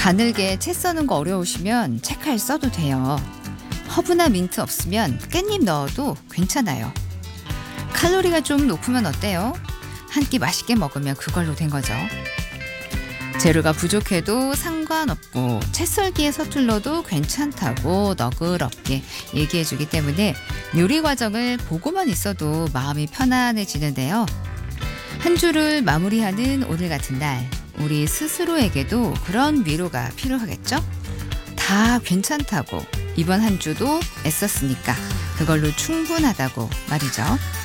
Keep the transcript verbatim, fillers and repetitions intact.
가늘게 채 써는 거 어려우시면 채칼 써도 돼요. 허브나 민트 없으면 깻잎 넣어도 괜찮아요. 칼로리가 좀 높으면 어때요? 한 끼 맛있게 먹으면 그걸로 된 거죠. 재료가 부족해도 상관없고 채썰기에 서툴러도 괜찮다고 너그럽게 얘기해주기 때문에 요리 과정을 보고만 있어도 마음이 편안해지는데요. 한 주를 마무리하는 오늘 같은 날, 우리 스스로에게도 그런 위로가 필요하겠죠? 다 괜찮다고, 이번 한 주도 애썼으니까 그걸로 충분하다고 말이죠.